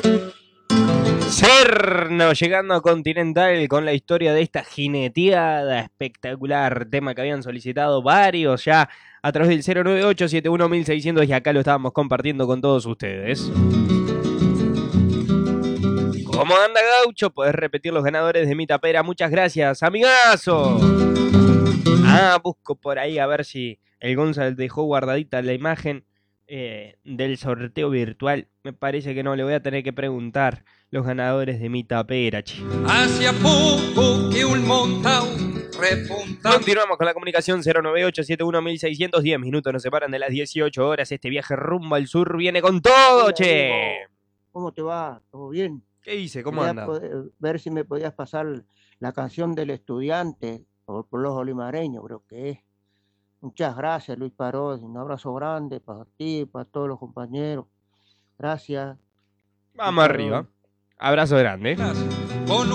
Cerno llegando a Continental con la historia de esta jineteada espectacular, tema que habían solicitado varios ya a través del 098-71-1600 y acá lo estábamos compartiendo con todos ustedes. ¿Cómo anda, Gaucho? Podés repetir los ganadores de mi tapera. Muchas gracias, amigazo. Busco por ahí a ver si el Gonzalo dejó guardadita la imagen del sorteo virtual. Me parece que no, le voy a tener que preguntar los ganadores de mi tapera, che. Hacia poco que un montao repunta. Continuamos con la comunicación 098-71-1600. 10 minutos nos separan de las 18 horas. Este viaje rumbo al sur viene con todo, Hola, che. Diego. ¿Cómo te va? ¿Todo bien? ¿Qué dice? ¿Cómo Quería anda? ver si me podías pasar la canción del estudiante por los olimareños, creo que es. Muchas gracias, Luis Parodi. Un abrazo grande para ti, para todos los compañeros. Gracias. Vamos arriba. Abrazo grande. Con